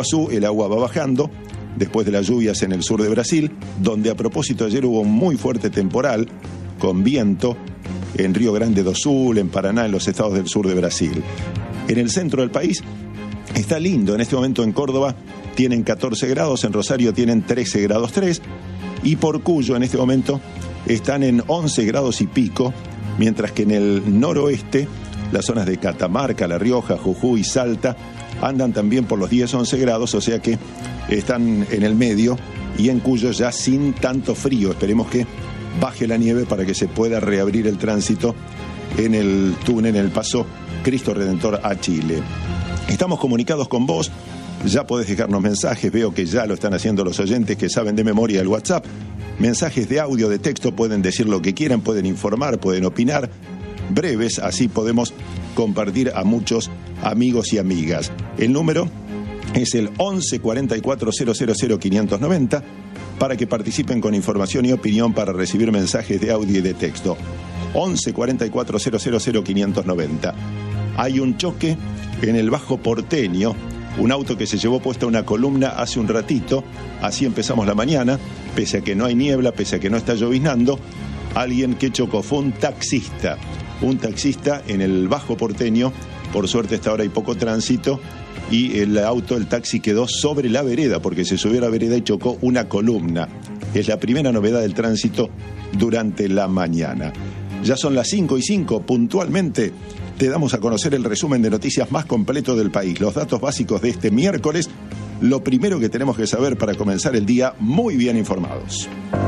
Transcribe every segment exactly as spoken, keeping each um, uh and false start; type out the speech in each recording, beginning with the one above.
Iguazú el agua va bajando después de las lluvias en el sur de Brasil, donde a propósito ayer hubo un muy fuerte temporal con viento en Río Grande do Sul, en Paraná, en los estados del sur de Brasil. En el centro del país está lindo, en este momento en Córdoba tienen catorce grados, en Rosario tienen trece grados tres y por Cuyo en este momento están en once grados y pico, mientras que en el noroeste, las zonas de Catamarca, La Rioja, Jujuy, Salta, andan también por los diez, once grados, o sea que están en el medio y en Cuyo ya sin tanto frío. Esperemos que baje la nieve para que se pueda reabrir el tránsito en el túnel, en el paso Cristo Redentor a Chile. Estamos comunicados con vos, ya podés dejarnos mensajes, veo que ya lo están haciendo los oyentes que saben de memoria el WhatsApp. Mensajes de audio, de texto, pueden decir lo que quieran, pueden informar, pueden opinar, breves, así podemos compartir a muchos amigos y amigas. El número es el once cuarenta y cuatro cero cero cero quinientos noventa para que participen con información y opinión para recibir mensajes de audio y de texto. once cuarenta y cuatro cero cero cero quinientos noventa. Hay un choque en el Bajo Porteño, un auto que se llevó puesta una columna hace un ratito, así empezamos la mañana, pese a que no hay niebla, pese a que no está lloviznando, alguien que chocó fue un taxista, un taxista en el Bajo Porteño, por suerte hasta ahora hay poco tránsito, y el auto, el taxi quedó sobre la vereda, porque se subió a la vereda y chocó una columna. Es la primera novedad del tránsito durante la mañana. Ya son las cinco y cinco, puntualmente te damos a conocer el resumen de noticias más completo del país, los datos básicos de este miércoles, lo primero que tenemos que saber para comenzar el día muy bien informados.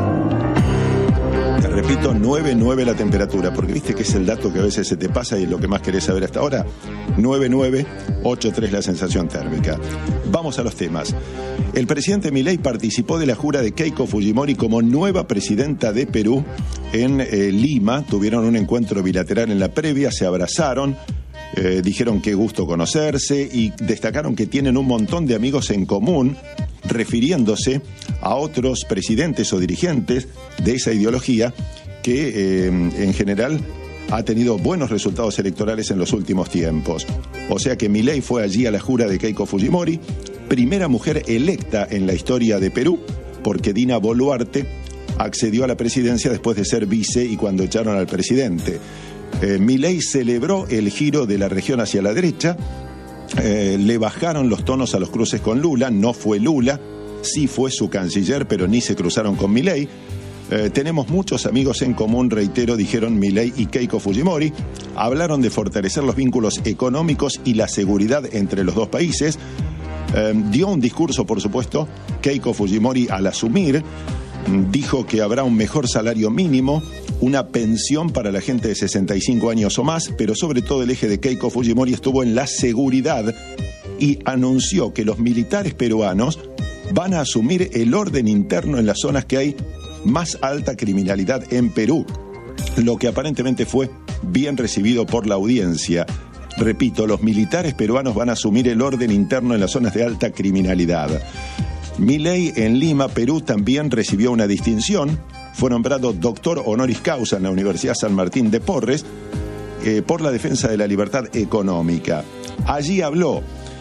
Te repito, nueve nueve la temperatura, porque viste que es el dato que a veces se te pasa y es lo que más querés saber hasta ahora. nueve nueve, ocho tres la sensación térmica. Vamos a los temas. El presidente Milei participó de la jura de Keiko Fujimori como nueva presidenta de Perú en eh, Lima. Tuvieron un encuentro bilateral en la previa, se abrazaron, eh, dijeron qué gusto conocerse y destacaron que tienen un montón de amigos en común, refiriéndose a otros presidentes o dirigentes de esa ideología que eh, en general ha tenido buenos resultados electorales en los últimos tiempos. O sea que Milei fue allí a la jura de Keiko Fujimori, primera mujer electa en la historia de Perú, porque Dina Boluarte accedió a la presidencia después de ser vice y cuando echaron al presidente. Eh, Milei celebró el giro de la región hacia la derecha, eh, le bajaron los tonos a los cruces con Lula, no fue Lula, sí fue su canciller, pero ni se cruzaron con Milei. Eh, tenemos muchos amigos en común, reitero, dijeron Milei y Keiko Fujimori. Hablaron de fortalecer los vínculos económicos y la seguridad entre los dos países. Eh, dio un discurso, por supuesto, Keiko Fujimori al asumir. Dijo que habrá un mejor salario mínimo, una pensión para la gente de sesenta y cinco años o más, pero sobre todo el eje de Keiko Fujimori estuvo en la seguridad y anunció que los militares peruanos van a asumir el orden interno en las zonas que hay más alta criminalidad en Perú, lo que aparentemente fue bien recibido por la audiencia. Repito, los militares peruanos van a asumir el orden interno en las zonas de alta criminalidad. Milei en Lima, Perú, también recibió una distinción. Fue nombrado doctor honoris causa en la Universidad San Martín de Porres eh, por la defensa de la libertad económica. Allí habló,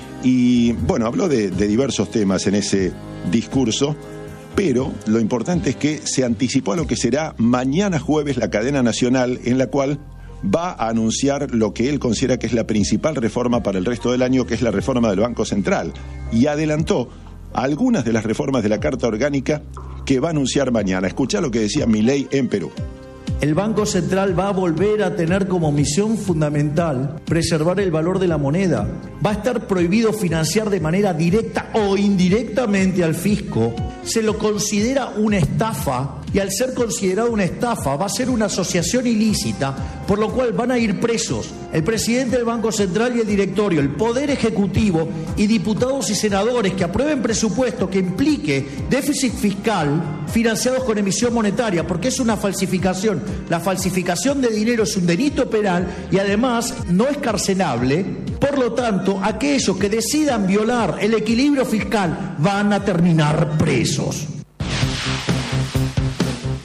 y bueno, habló de, de diversos temas en ese discurso, pero lo importante es que se anticipó a lo que será mañana jueves la cadena nacional, en la cual va a anunciar lo que él considera que es la principal reforma para el resto del año, que es la reforma del Banco Central, y adelantó algunas de las reformas de la Carta Orgánica que va a anunciar mañana. Escuchá lo que decía Milei en Perú. El Banco Central va a volver a tener como misión fundamental preservar el valor de la moneda. Va a estar prohibido financiar de manera directa o indirectamente al fisco. Se lo considera una estafa y al ser considerado una estafa va a ser una asociación ilícita, por lo cual van a ir presos el presidente del Banco Central y el directorio, el Poder Ejecutivo y diputados y senadores que aprueben presupuesto que implique déficit fiscal financiados con emisión monetaria, porque es una falsificación. La falsificación de dinero es un delito penal y además no es carcelable. Por lo tanto, aquellos que decidan violar el equilibrio fiscal van a terminar presos.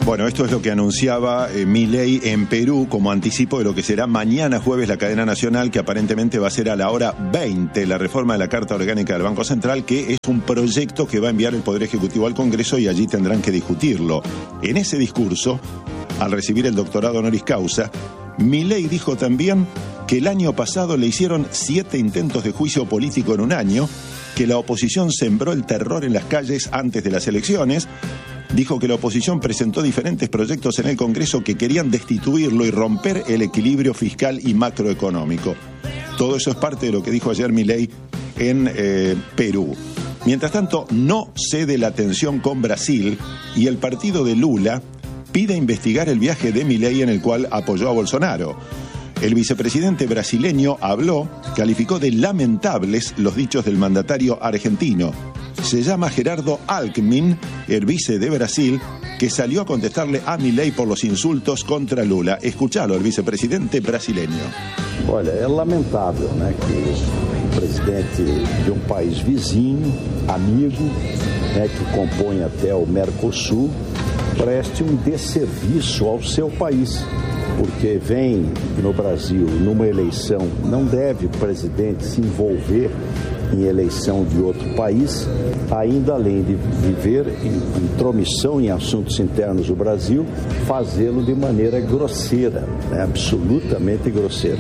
Bueno, esto es lo que anunciaba eh, Milei en Perú como anticipo de lo que será mañana jueves la cadena nacional, que aparentemente va a ser a la hora veinte, la reforma de la Carta Orgánica del Banco Central, que es un proyecto que va a enviar el Poder Ejecutivo al Congreso y allí tendrán que discutirlo. En ese discurso, al recibir el doctorado honoris causa, Milei dijo también que el año pasado le hicieron siete intentos de juicio político en un año, que la oposición sembró el terror en las calles antes de las elecciones. Dijo que la oposición presentó diferentes proyectos en el Congreso que querían destituirlo y romper el equilibrio fiscal y macroeconómico. Todo eso es parte de lo que dijo ayer Milei en eh, Perú. Mientras tanto, no cede la tensión con Brasil y el partido de Lula pide investigar el viaje de Milei en el cual apoyó a Bolsonaro. El vicepresidente brasileño habló, calificó de lamentables los dichos del mandatario argentino. Se llama Gerardo Alckmin, el vice de Brasil, que salió a contestarle a Milei por los insultos contra Lula. Escuchalo, el vicepresidente brasileño. Olha, é lamentável, né, que o presidente de um país vizinho, amigo, né, que compõe até o Mercosul, preste um desserviço ao seu país. Porque vem no Brasil, numa eleição, não deve o presidente se envolver em eleição de outro país, ainda além de viver em intromissão em assuntos internos do Brasil, fazê-lo de maneira grosseira, né? Absolutamente grosseira.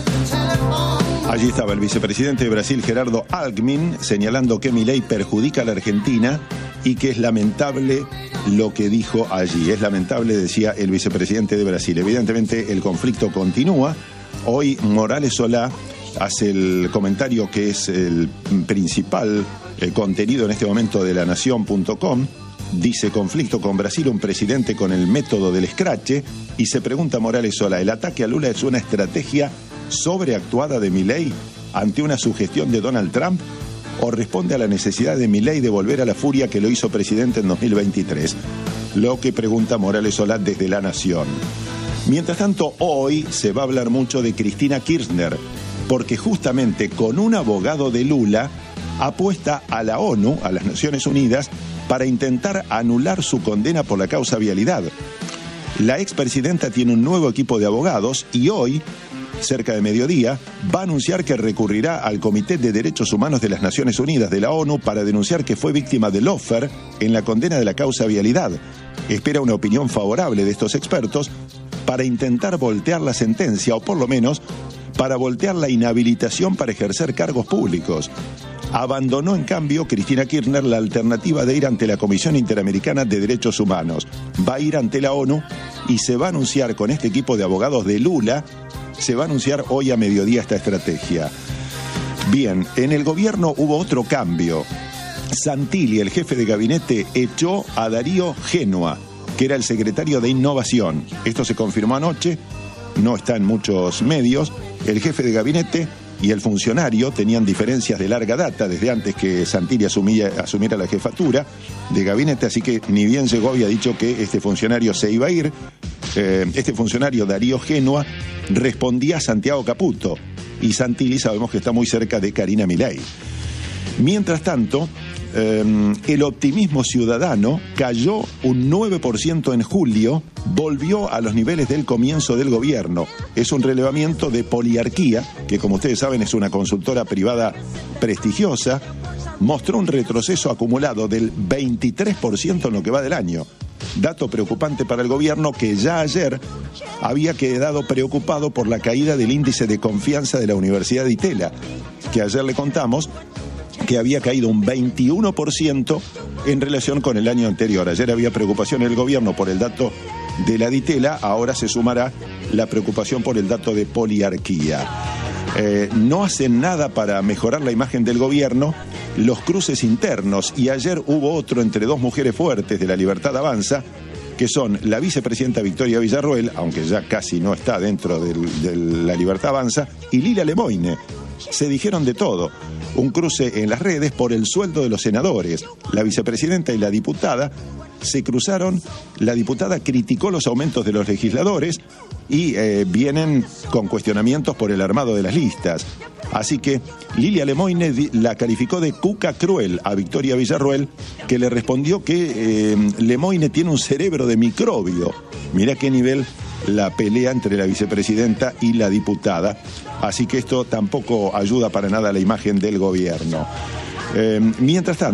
Allí estaba el vicepresidente de Brasil, Gerardo Alckmin, señalando que Milei perjudica a la Argentina y que es lamentable lo que dijo allí. Es lamentable, decía el vicepresidente de Brasil. Evidentemente el conflicto continúa. Hoy Morales Solá hace el comentario que es el principal el contenido en este momento de la nación punto com. Dice: conflicto con Brasil, un presidente con el método del escrache. Y se pregunta Morales Solá, ¿el ataque a Lula es una estrategia sobreactuada de Milei ante una sugestión de Donald Trump? ¿O responde a la necesidad de Milei de volver a la furia que lo hizo presidente en dos mil veintitrés? Lo que pregunta Morales Solá desde La Nación. Mientras tanto, hoy se va a hablar mucho de Cristina Kirchner, porque justamente con un abogado de Lula apuesta a la ONU, a las Naciones Unidas, para intentar anular su condena por la causa vialidad. La expresidenta tiene un nuevo equipo de abogados y hoy, cerca de mediodía, va a anunciar que recurrirá al Comité de Derechos Humanos de las Naciones Unidas de la ONU para denunciar que fue víctima de lawfare en la condena de la causa vialidad. Espera una opinión favorable de estos expertos para intentar voltear la sentencia, o por lo menos para voltear la inhabilitación para ejercer cargos públicos. Abandonó, en cambio, Cristina Kirchner la alternativa de ir ante la Comisión Interamericana de Derechos Humanos. Va a ir ante la ONU y se va a anunciar con este equipo de abogados de Lula, se va a anunciar hoy a mediodía esta estrategia. Bien, en el gobierno hubo otro cambio. Santilli, el jefe de gabinete, echó a Darío Génoa, que era el secretario de Innovación. Esto se confirmó anoche, no está en muchos medios. El jefe de gabinete y el funcionario tenían diferencias de larga data, desde antes que Santilli asumía, asumiera la jefatura de gabinete, así que ni bien llegó había dicho que este funcionario se iba a ir. Eh, este funcionario, Darío Génoa, respondía a Santiago Caputo, y Santilli sabemos que está muy cerca de Karina Milei. Mientras tanto, eh, el optimismo ciudadano cayó un nueve por ciento en julio, volvió a los niveles del comienzo del gobierno. Es un relevamiento de Poliarquía, que como ustedes saben es una consultora privada prestigiosa, mostró un retroceso acumulado del veintitrés por ciento en lo que va del año. Dato preocupante para el gobierno, que ya ayer había quedado preocupado por la caída del índice de confianza de la Universidad de Itela, que ayer le contamos que había caído un veintiuno por ciento en relación con el año anterior. Ayer había preocupación en el gobierno por el dato de la Ditela, ahora se sumará la preocupación por el dato de Poliarquía. Eh, no hacen nada para mejorar la imagen del gobierno los cruces internos, y ayer hubo otro entre dos mujeres fuertes de La Libertad Avanza, que son la vicepresidenta Victoria Villarroel, aunque ya casi no está dentro del, de La Libertad Avanza, y Lila Lemoine. Se dijeron de todo. un cruce en las redes por el sueldo de los senadores. La vicepresidenta y la diputada se cruzaron. La diputada criticó los aumentos de los legisladores y eh, vienen con cuestionamientos por el armado de las listas. Así que Lilia Lemoine la calificó de cuca cruel a Victoria Villarruel, que le respondió que eh, Lemoine tiene un cerebro de microbio. Mirá qué nivel la pelea entre la vicepresidenta y la diputada. Así que esto tampoco ayuda para nada a la imagen del gobierno. Eh, mientras tanto,